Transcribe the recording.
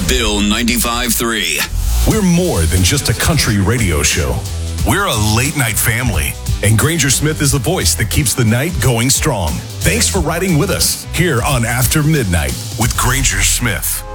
Bill 95.3. We're more than just a country radio show. We're a late-night family, and Granger Smith is the voice that keeps the night going strong. Thanks for riding with us here on After Midnight with Granger Smith.